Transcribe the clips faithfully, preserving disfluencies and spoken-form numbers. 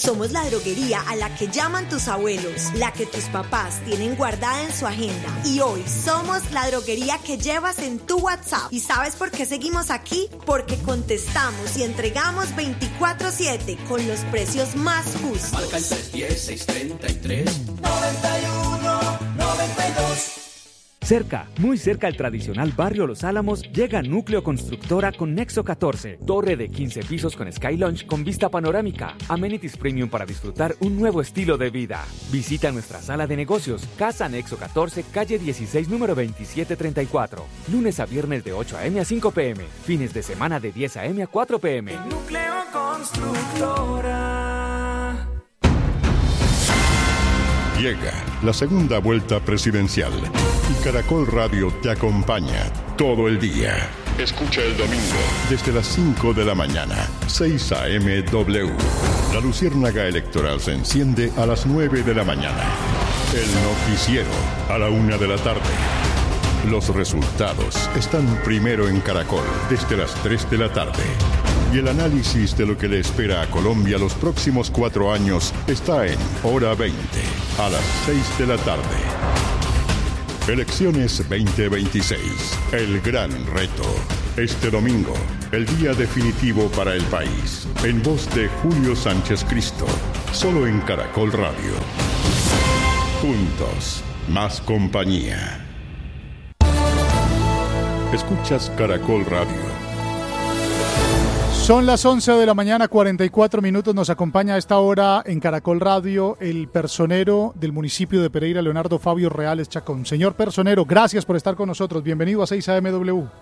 Somos la droguería a la que llaman tus abuelos, la que tus papás tienen guardada en su agenda. Y hoy somos la droguería que llevas en tu WhatsApp. ¿Y sabes por qué seguimos aquí? Porque contestamos y entregamos veinticuatro siete con los precios más justos. Marca el tres uno cero, seis tres tres, nueve uno nueve dos. Cerca, muy cerca al tradicional barrio Los Álamos, llega Núcleo Constructora con Nexo catorce, torre de quince pisos con Sky Lounge con vista panorámica, amenities premium para disfrutar un nuevo estilo de vida. Visita nuestra sala de negocios, Casa Nexo catorce, calle dieciséis, número veintisiete treinta y cuatro, lunes a viernes de ocho a eme a cinco pe eme, fines de semana de diez a eme a cuatro pe eme. Núcleo Constructora. Llega la segunda vuelta presidencial y Caracol Radio te acompaña todo el día. Escucha el domingo desde las cinco de la mañana, seis a eme doble u. La luciérnaga electoral se enciende a las nueve de la mañana. El noticiero a la una de la tarde. Los resultados están primero en Caracol desde las tres de la tarde. Y el análisis de lo que le espera a Colombia los próximos cuatro años está en Hora veinte, a las seis de la tarde. Elecciones veinte veintiséis, el gran reto. Este domingo, el día definitivo para el país. En voz de Julio Sánchez Cristo, solo en Caracol Radio. Juntos, más compañía. Escuchas Caracol Radio. Son las once de la mañana, cuarenta y cuatro minutos. Nos acompaña a esta hora en Caracol Radio el personero del municipio de Pereira, Leonardo Fabio Reales Chacón. Señor personero, gracias por estar con nosotros. Bienvenido a seis a eme doble u.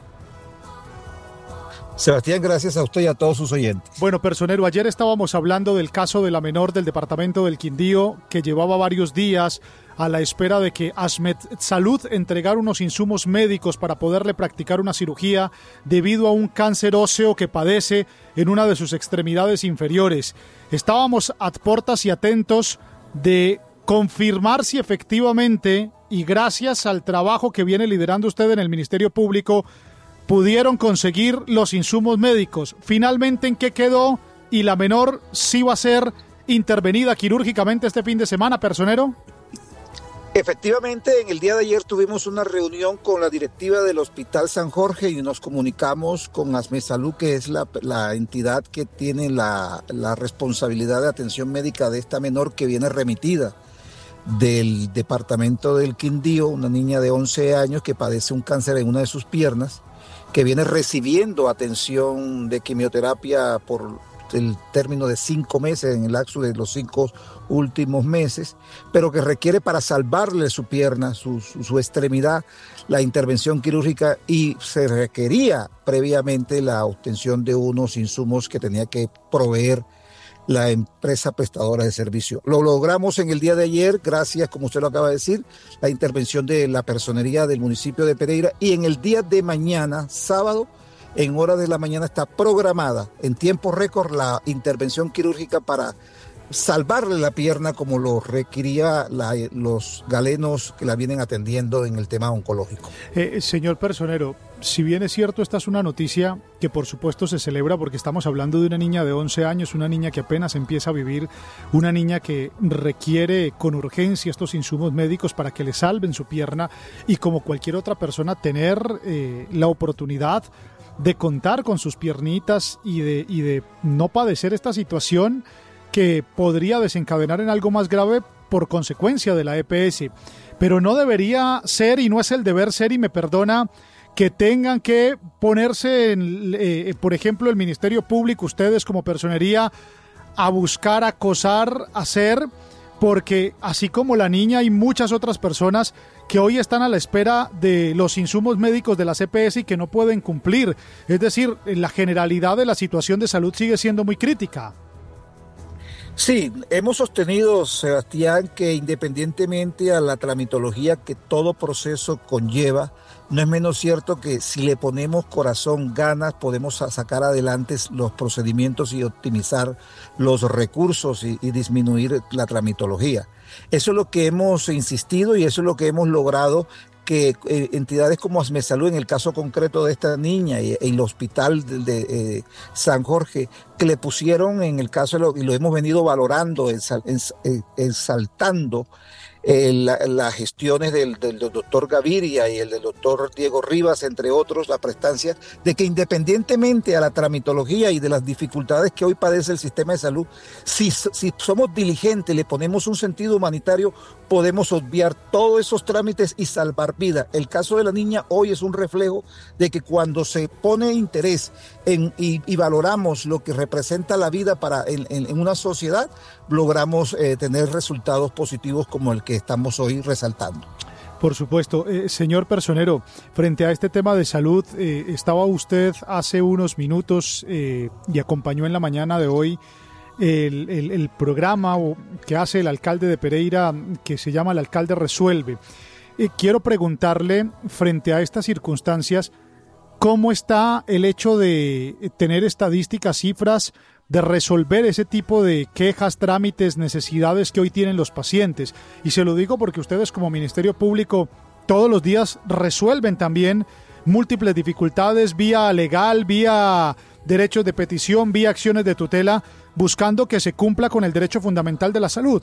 Sebastián, gracias a usted y a todos sus oyentes. Bueno, personero, ayer estábamos hablando del caso de la menor del departamento del Quindío que llevaba varios días a la espera de que Asmed Salud entregara unos insumos médicos para poderle practicar una cirugía debido a un cáncer óseo que padece en una de sus extremidades inferiores. Estábamos a portas y atentos de confirmar si efectivamente, y gracias al trabajo que viene liderando usted en el Ministerio Público, pudieron conseguir los insumos médicos. Finalmente, ¿en qué quedó? ¿Y la menor sí va a ser intervenida quirúrgicamente este fin de semana, personero? Efectivamente, en el día de ayer tuvimos una reunión con la directiva del Hospital San Jorge y nos comunicamos con Asmed Salud, que es la, la entidad que tiene la, la responsabilidad de atención médica de esta menor que viene remitida del departamento del Quindío, una niña de once años que padece un cáncer en una de sus piernas, que viene recibiendo atención de quimioterapia por el término de cinco meses, en el lapso de los cinco últimos meses, pero que requiere para salvarle su pierna, su, su, su extremidad, la intervención quirúrgica, y se requería previamente la obtención de unos insumos que tenía que proveer la empresa prestadora de servicio. Lo logramos en el día de ayer, gracias, como usted lo acaba de decir, la intervención de la personería del municipio de Pereira, y en el día de mañana, sábado, en hora de la mañana está programada en tiempo récord la intervención quirúrgica para salvarle la pierna como lo requería la, los galenos que la vienen atendiendo en el tema oncológico. Eh, señor personero, si bien es cierto, esta es una noticia que por supuesto se celebra porque estamos hablando de una niña de once años, una niña que apenas empieza a vivir, una niña que requiere con urgencia estos insumos médicos para que le salven su pierna y como cualquier otra persona tener eh, la oportunidad de contar con sus piernitas y de, y de no padecer esta situación que podría desencadenar en algo más grave por consecuencia de la E P S. Pero no debería ser, y no es el deber ser, y me perdona, que tengan que ponerse, en, eh, por ejemplo, el Ministerio Público, ustedes como personería, a buscar, acosar, hacer, porque así como la niña hay muchas otras personas que hoy están a la espera de los insumos médicos de la E P S y que no pueden cumplir. Es decir, la generalidad de la situación de salud sigue siendo muy crítica. Sí, hemos sostenido, Sebastián, que independientemente a la tramitología que todo proceso conlleva, no es menos cierto que si le ponemos corazón, ganas, podemos sacar adelante los procedimientos y optimizar los recursos y, y disminuir la tramitología. Eso es lo que hemos insistido y eso es lo que hemos logrado, que eh, entidades como ASMESalud, en el caso concreto de esta niña, y el hospital de, de eh, San Jorge, que le pusieron en el caso, de lo, y lo hemos venido valorando, exaltando eh, las la gestiones del, del doctor Gaviria y el del doctor Diego Rivas, entre otros, la prestancia de que independientemente a la tramitología y de las dificultades que hoy padece el sistema de salud, si, si somos diligentes, le ponemos un sentido humanitario, podemos obviar todos esos trámites y salvar vidas. El caso de la niña hoy es un reflejo de que cuando se pone interés en, y, y valoramos lo que representa la vida para en, en, en una sociedad, logramos eh, tener resultados positivos como el que estamos hoy resaltando. Por supuesto. Eh, señor Personero, frente a este tema de salud, eh, estaba usted hace unos minutos eh, y acompañó en la mañana de hoy El, el, el programa que hace el alcalde de Pereira, que se llama El Alcalde Resuelve. Eh, quiero preguntarle, frente a estas circunstancias, ¿cómo está el hecho de tener estadísticas, cifras, de resolver ese tipo de quejas, trámites, necesidades que hoy tienen los pacientes? Y se lo digo porque ustedes como Ministerio Público todos los días resuelven también múltiples dificultades vía legal, vía derechos de petición, vía acciones de tutela, buscando que se cumpla con el derecho fundamental de la salud.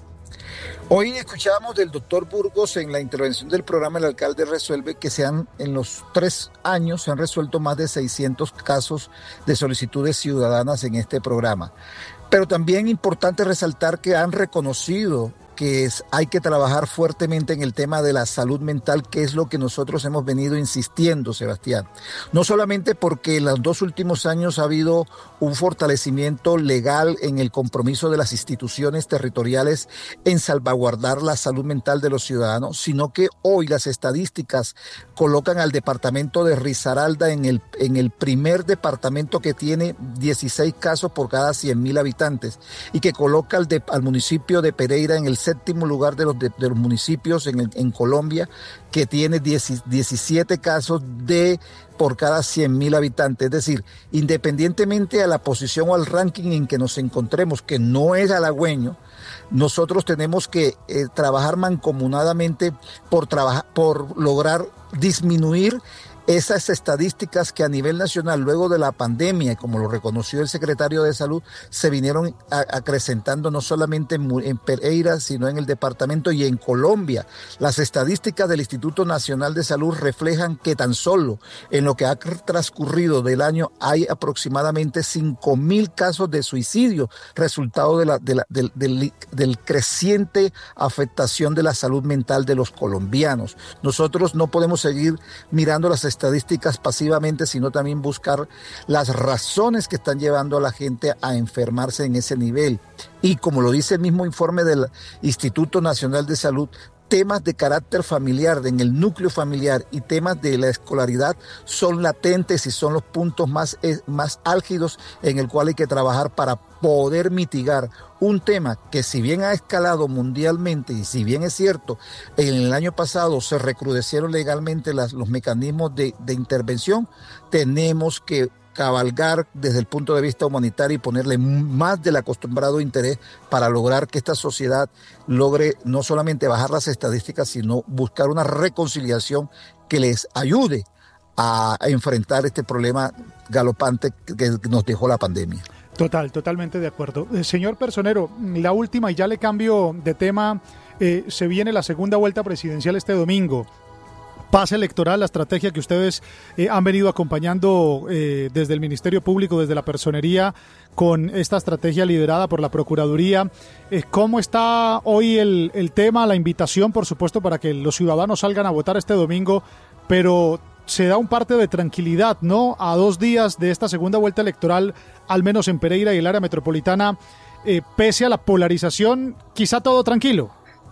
Hoy escuchábamos del doctor Burgos en la intervención del programa El Alcalde Resuelve que se han, en los tres años se han resuelto más de seiscientos casos de solicitudes ciudadanas en este programa. Pero también importante resaltar que han reconocido que es, hay que trabajar fuertemente en el tema de la salud mental, que es lo que nosotros hemos venido insistiendo, Sebastián. No solamente porque en los dos últimos años ha habido un fortalecimiento legal en el compromiso de las instituciones territoriales en salvaguardar la salud mental de los ciudadanos, sino que hoy las estadísticas colocan al departamento de Risaralda en el, en el primer departamento que tiene dieciséis casos por cada cien mil habitantes y que coloca al, de, al municipio de Pereira en el séptimo lugar de los, de, de los municipios en, el, en Colombia, que tiene diecisiete casos de por cada cien mil habitantes. Es decir, independientemente a la posición o al ranking en que nos encontremos, que no es halagüeño, nosotros tenemos que eh, trabajar mancomunadamente por, trabajar, por lograr disminuir esas estadísticas que a nivel nacional, luego de la pandemia, como lo reconoció el secretario de Salud, se vinieron acrecentando no solamente en, en Pereira, sino en el departamento y en Colombia. Las estadísticas del Instituto Nacional de Salud reflejan que tan solo en lo que ha transcurrido del año hay aproximadamente cinco mil casos de suicidio, resultado de la, de la, del, del, del creciente afectación de la salud mental de los colombianos. Nosotros no podemos seguir mirando las estadísticas estadísticas pasivamente, sino también buscar las razones que están llevando a la gente a enfermarse en ese nivel. Y como lo dice el mismo informe del Instituto Nacional de Salud, temas de carácter familiar, en el núcleo familiar y temas de la escolaridad son latentes y son los puntos más, más álgidos en el cual hay que trabajar para poder mitigar un tema que, si bien ha escalado mundialmente y si bien es cierto, en el año pasado se recrudecieron legalmente las, los mecanismos de, de intervención, tenemos que cabalgar desde el punto de vista humanitario y ponerle más del acostumbrado interés para lograr que esta sociedad logre no solamente bajar las estadísticas, sino buscar una reconciliación que les ayude a, a enfrentar este problema galopante que nos dejó la pandemia. Total, totalmente de acuerdo. Eh, señor Personero, la última, y ya le cambio de tema, eh, se viene la segunda vuelta presidencial este domingo. Pase electoral, la estrategia que ustedes eh, han venido acompañando eh, desde el Ministerio Público, desde la Personería, con esta estrategia liderada por la Procuraduría. Eh, ¿Cómo está hoy el, el tema, la invitación, por supuesto, para que los ciudadanos salgan a votar este domingo, pero se da un parte de tranquilidad, ¿no? A dos días de esta segunda vuelta electoral, al menos en Pereira y el área metropolitana, eh, pese a la polarización, quizá todo tranquilo.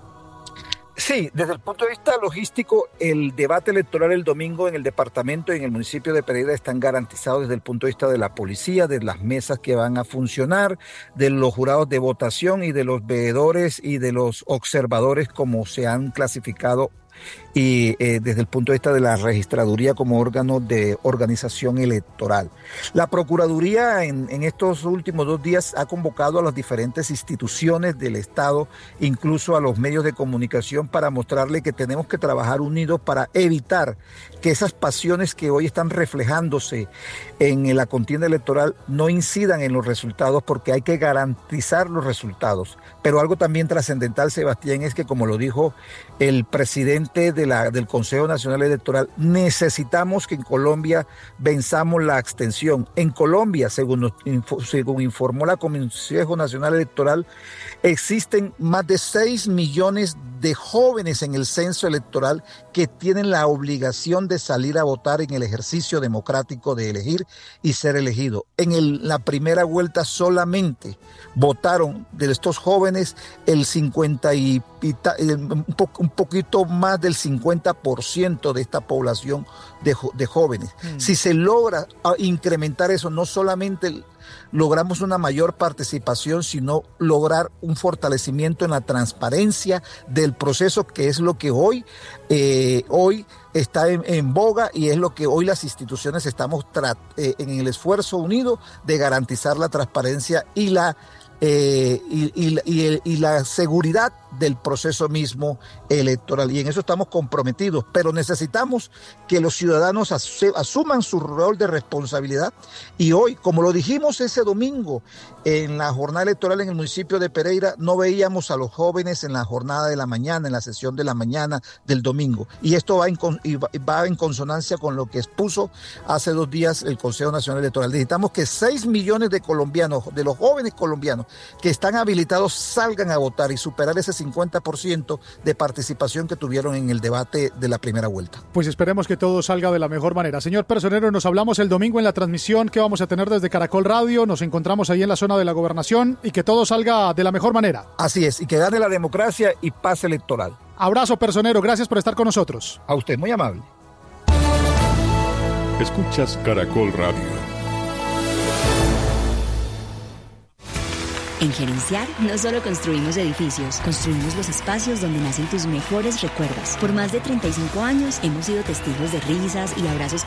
Sí, desde el punto de vista logístico, el debate electoral el domingo en el departamento y en el municipio de Pereira están garantizados desde el punto de vista de la policía, de las mesas que van a funcionar, de los jurados de votación y de los veedores y de los observadores como se han clasificado y eh, desde el punto de vista de la registraduría como órgano de organización electoral. La Procuraduría en, en estos últimos dos días ha convocado a las diferentes instituciones del Estado, incluso a los medios de comunicación, para mostrarle que tenemos que trabajar unidos para evitar que esas pasiones que hoy están reflejándose en la contienda electoral no incidan en los resultados, porque hay que garantizar los resultados. Pero algo también trascendental, Sebastián, es que, como lo dijo el presidente de la, del Consejo Nacional Electoral, necesitamos que en Colombia venzamos la abstención. En Colombia, según, nos, según informó la Consejo Nacional Electoral, existen más de seis millones de jóvenes en el censo electoral que tienen la obligación de salir a votar en el ejercicio democrático de elegir y ser elegido. En el, la primera vuelta solamente votaron de estos jóvenes el cincuenta y un, po, un poquito más del cincuenta por ciento de esta población de, de jóvenes. Mm. Si se logra incrementar eso, no solamente logramos una mayor participación, sino lograr un fortalecimiento en la transparencia del proceso, que es lo que hoy, eh, hoy está en, en boga, y es lo que hoy las instituciones estamos tra- eh, en el esfuerzo unido de garantizar la transparencia y la Eh, y, y, y, el, y la seguridad del proceso mismo electoral, y en eso estamos comprometidos, pero necesitamos que los ciudadanos as- asuman su rol de responsabilidad. Y hoy, como lo dijimos ese domingo en la jornada electoral en el municipio de Pereira, no veíamos a los jóvenes en la jornada de la mañana, en la sesión de la mañana del domingo, y esto va en, con, y va, va en consonancia con lo que expuso hace dos días el Consejo Nacional Electoral. Necesitamos que seis millones de colombianos, de los jóvenes colombianos que están habilitados, salgan a votar y superar ese cincuenta por ciento de participación que tuvieron en el debate de la primera vuelta. Pues esperemos que todo salga de la mejor manera. Señor Personero, nos hablamos el domingo en la transmisión que vamos a tener desde Caracol Radio. Nos encontramos ahí en la zona de la Gobernación, y que todo salga de la mejor manera. Así es, y que gane la democracia y paz electoral. Abrazo, Personero, gracias por estar con nosotros. A usted, muy amable. Escuchas Caracol Radio. En Gerenciar no solo construimos edificios, construimos los espacios donde nacen tus mejores recuerdos. Por más de treinta y cinco años hemos sido testigos de risas y abrazos